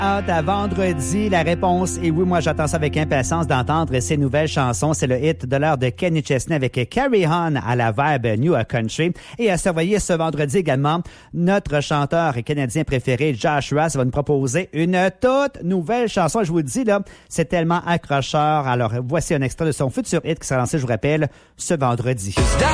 hâte à vendredi? La réponse est oui. Moi, j'attends ça avec impatience d'entendre ces nouvelles chansons. C'est le hit de l'heure de Kenny Chesney avec Carry On à la vibe New Country. Et à surveiller ce vendredi également, notre chanteur canadien préféré, Josh Ross, va nous proposer une toute nouvelle chanson. Je vous le dis, là, c'est tellement accrocheur. Alors, voici un extrait de son futur hit qui sera lancé, je vous rappelle, ce vendredi.